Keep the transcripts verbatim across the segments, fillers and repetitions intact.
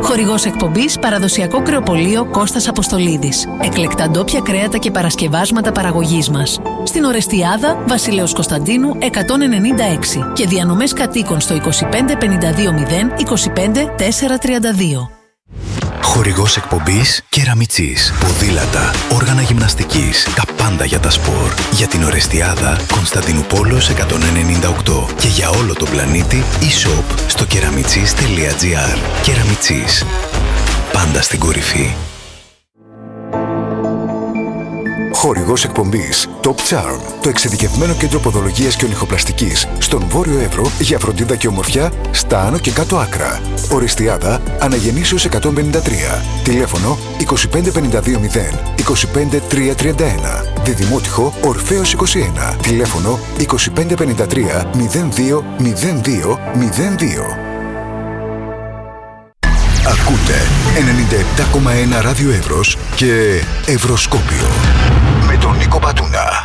Χορηγός εκπομπής παραδοσιακό κρεοπωλείο Κώστας Αποστολίδης. Εκλεκτά ντόπια κρέατα και παρασκευάσματα παραγωγής μας. Στην Ορεστιάδα, Βασιλέως Κωνσταντίνου εκατόν ενενήντα έξι και διανομές κατοίκων στο είκοσι πέντε πενήντα δύο μηδέν είκοσι πέντε τετρακόσια τριάντα δύο. Χορηγός εκπομπής Κεραμιτσής. Ποδήλατα, όργανα γυμναστικής, τα πάντα για τα σπορ. Για την Ορεστιάδα, Κωνσταντινούπολος εκατόν ενενήντα οκτώ. Και για όλο τον πλανήτη, e-shop στο κεραμιτσής τελεία τζι άρ. Κεραμιτσής. Πάντα στην κορυφή. Χορηγός εκπομπής Top Charm, το εξειδικευμένο κέντρο ποδολογίας και ονυχοπλαστικής στον Βόρειο Εύρο για φροντίδα και ομορφιά στα άνω και κάτω άκρα. Ορεστιάδα, Αναγεννήσεως εκατόν πενήντα τρία. Τηλέφωνο είκοσι πέντε πενήντα δύο μηδέν είκοσι πέντε τριακόσια τριάντα ένα. Διδημότυχο Ορφέως είκοσι ένα. Τηλέφωνο είκοσι πέντε πενήντα τρία μηδέν δύο μηδέν δύο μηδέν δύο. Ακούτε ενενήντα επτά κόμμα ένα Ράδιο Εύρος και Ευρωσκόπιο με τον Νίκο Πατούνα.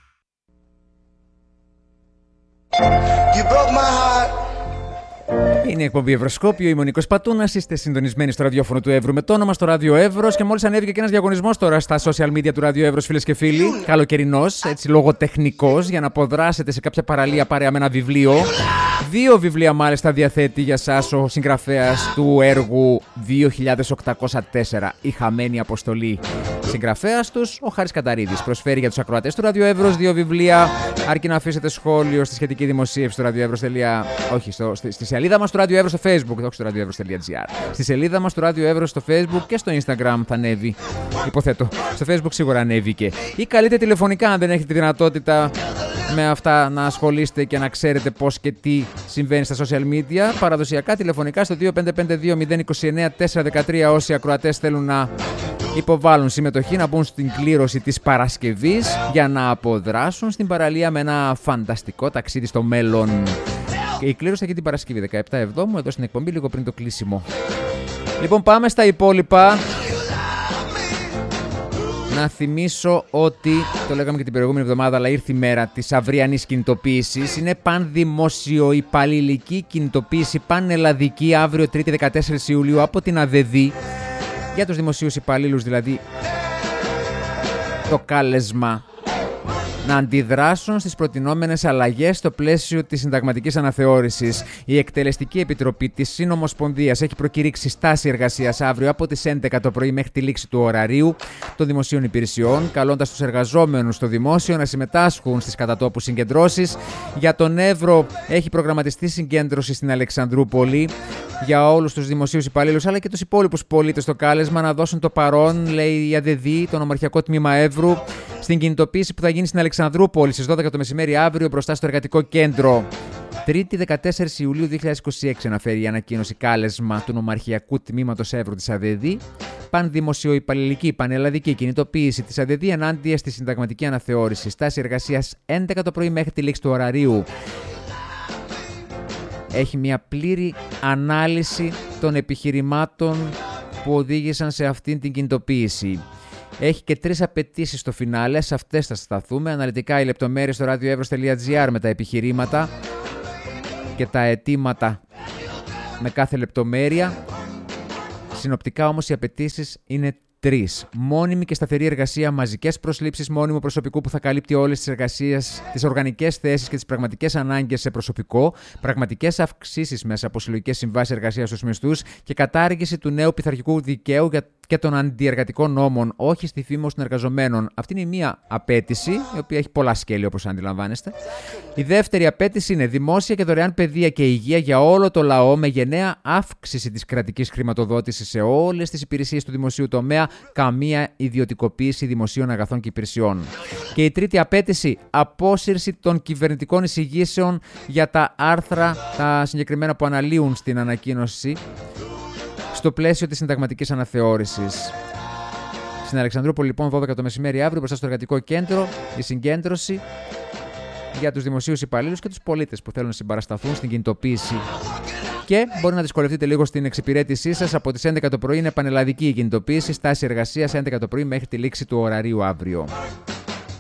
Είναι η εκπομπή Ευρωσκόπιο, είμαι ο Νίκος Πατούνας. Είστε συντονισμένοι στο ραδιόφωνο του Εύρου με το όνομα στο Ράδιο Εύρος. Και μόλις ανέβηκε και ένας διαγωνισμός τώρα στα social media του Ράδιο Εύρος, φίλες και φίλοι. Καλοκαιρινός, έτσι λογοτεχνικός, για να αποδράσετε σε κάποια παραλία παρέα με ένα βιβλίο. Δύο βιβλία μάλιστα διαθέτει για σας ο συγγραφέας του έργου δύο χιλιάδες οκτακόσια τέσσερα, Η Χαμένη Αποστολή. Συγγραφέας τους, ο Χάρης Καταρίδης. Προσφέρει για τους ακροατές του Ράδιο Εύρος δύο βιβλία. Αρκεί να αφήσετε σχόλιο στη σχετική δημοσίευση του ραδιοεύρος. Όχι, στο, στη, στη σελίδα μας του Ράδιο Εύρος στο Facebook, όχι στο ραδιοεύρος τελεία τζι άρ. Στη σελίδα μας του Ράδιο Εύρος στο Facebook και στο Instagram θα ανέβει. Υποθέτω. Στο Facebook σίγουρα ανέβηκε. Ή καλείτε τηλεφωνικά αν δεν έχετε τη δυνατότητα με αυτά να ασχολείστε και να ξέρετε πώς και τι συμβαίνει στα social media. Παραδοσιακά τηλεφωνικά στο δύο πέντε πέντε δύο μηδέν είκοσι εννέα τετρακόσια δεκατρία όσοι ακροατές θέλουν να υποβάλουν συμμετοχή, να μπουν στην κλήρωση της Παρασκευής για να αποδράσουν στην παραλία με ένα φανταστικό ταξίδι στο μέλλον. Και η κλήρωση θα γίνει την Παρασκευή δεκαεπτά Εβδόμου εδώ στην εκπομπή, λίγο πριν το κλείσιμο. Λοιπόν, πάμε στα υπόλοιπα. Να θυμίσω ότι, το λέγαμε και την προηγούμενη εβδομάδα, αλλά ήρθε η μέρα της αυριανής κινητοποίησης. Είναι πανδημοσιοϊπαλληλική κινητοποίηση πανελλαδική αύριο Τρίτη δεκατέσσερις Ιουλίου από την ΑΔΕΔ. Για τους δημοσίους υπαλλήλους δηλαδή το κάλεσμα να αντιδράσουν στις προτινόμενες αλλαγές στο πλαίσιο της συνταγματικής αναθεώρησης. Η Εκτελεστική Επιτροπή της Συνομοσπονδίας έχει προκηρύξει στάση εργασίας αύριο από τις έντεκα το πρωί μέχρι τη λήξη του ωραρίου των δημοσίων υπηρεσιών, καλώντας τους εργαζόμενους στο δημόσιο να συμμετάσχουν στις κατατόπους συγκεντρώσεις. Για τον Εύρο έχει προγραμματιστεί συγκέντρωση στην Αλεξανδρούπολη. Για όλους τους δημοσίους υπαλλήλους αλλά και τους υπόλοιπους πολίτες στο κάλεσμα να δώσουν το παρόν, λέει η ΑΔΕΔ, το Νομαρχιακό Τμήμα Εύρου, στην κινητοποίηση που θα γίνει στην Αλεξανδρούπολη στις δώδεκα το μεσημέρι αύριο μπροστά στο Εργατικό Κέντρο. Τρίτη δεκατέσσερις Ιουλίου δύο χιλιάδες είκοσι έξι αναφέρει η ανακοίνωση κάλεσμα του Νομαρχιακού Τμήματος Εύρου της ΑΔΕΔ. Πανδημοσιοϊπαλληλική πανελλαδική κινητοποίηση της ΑΔΕΔ ενάντια στη συνταγματική αναθεώρηση. Στάση εργασίας έντεκα το πρωί μέχρι τη λήξη του ωραρίου. Έχει μια πλήρη ανάλυση των επιχειρημάτων που οδήγησαν σε αυτήν την κινητοποίηση. Έχει και τρεις απαιτήσεις στο φινάλε, σε αυτές θα σταθούμε. Αναλυτικά οι λεπτομέρειες στο ραδιοεύρος τελεία τζι άρ με τα επιχειρήματα και τα αιτήματα με κάθε λεπτομέρεια. Συνοπτικά όμως οι απαιτήσεις είναι τρεις. Μόνιμη και σταθερή εργασία, μαζικές προσλήψεις μόνιμου προσωπικού που θα καλύπτει όλες τις εργασίες, τις οργανικές θέσεις και τις πραγματικές ανάγκες σε προσωπικό, πραγματικές αυξήσεις μέσα από συλλογικές συμβάσεις εργασίας στους μισθούς και κατάργηση του νέου πειθαρχικού δικαίου και των αντιεργατικών νόμων, όχι στη φήμωση των εργαζομένων. Αυτή είναι η μία απέτηση, η οποία έχει πολλά σκέλη όπως αντιλαμβάνεστε. Η δεύτερη απέτηση είναι δημόσια και δωρεάν παιδεία και υγεία για όλο το λαό, με γενναία αύξηση της κρατικής χρηματοδότησης σε όλες τις υπηρεσίες του δημοσίου τομέα, καμία ιδιωτικοποίηση δημοσίων αγαθών και υπηρεσιών. Και η τρίτη απέτηση, απόσυρση των κυβερνητικών εισηγήσεων για τα άρθρα, τα συγκεκριμένα που αναλύουν στην ανακοίνωση, στο πλαίσιο της συνταγματικής αναθεώρησης. Στην Αλεξανδρούπολη, λοιπόν, δώδεκα το μεσημέρι αύριο, μπροστά στο Εργατικό Κέντρο, η συγκέντρωση για τους δημοσίους υπαλλήλους και τους πολίτες που θέλουν να συμπαρασταθούν στην κινητοποίηση. Και μπορεί να δυσκολευτείτε λίγο στην εξυπηρέτησή σας. Από τις έντεκα το πρωί είναι πανελλαδική η κινητοποίηση, στάση εργασίας έντεκα το πρωί μέχρι τη λήξη του ωραρίου αύριο.